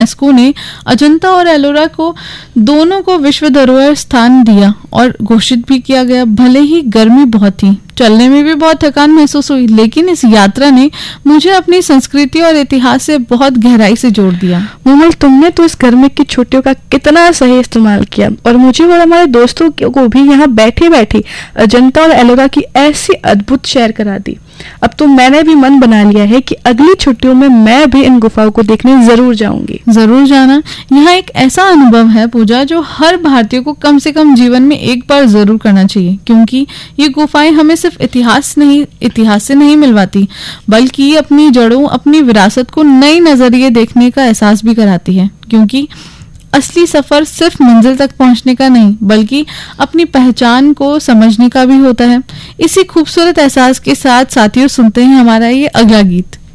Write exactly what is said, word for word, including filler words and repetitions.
UNESCO ने अजंता और एलोरा को दोनों को विश्व धरोहर स्थान दिया और घोषित भी किया गया। भले ही गर्मी बहुत थी, चलने में भी बहुत थकान महसूस हुई, लेकिन इस यात्रा ने मुझे अपनी संस्कृति और इतिहास से बहुत गहराई से जोड़ दिया। मोमल, तुमने तो इस गर्मी की छुट्टियों का कितना सही इस्तेमाल किया और मुझे और हमारे दोस्तों को भी यहाँ बैठे बैठे अजंता और एलोरा की ऐसी अद्भुत सैर करा दी। अब तो मैंने भी मन बना लिया है कि अगली छुट्टियों में मैं भी इन गुफाओं को देखने जरूर जाऊंगी। जरूर जाना। यहाँ एक ऐसा अनुभव है पूजा जो हर भारतीय को कम से कम जीवन में एक बार जरूर करना चाहिए, क्योंकि ये गुफाएं हमें सिर्फ इतिहास नहीं इतिहास से नहीं मिलवाती, बल्कि अपनी जड़ों, अपनी विरासत को नए नजरिए देखने का एहसास भी कराती है। क्योंकि असली सफर सिर्फ मंजिल तक पहुंचने का नहीं, बल्कि अपनी पहचान को समझने का भी होता है। इसी खूबसूरत एहसास के साथ साथियों, सुनते हैं हमारा ये अगला गीत।